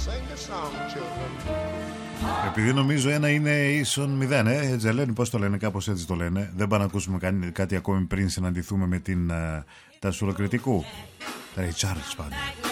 Επειδή νομίζω ένα είναι ίσον 0, έτσι λένε, πώς το λένε, κάπως έτσι το λένε. Δεν πάμε να ακούσουμε κάτι ακόμη πριν συναντηθούμε με την Τασουλοκριτικού. Ray Charles πάντα.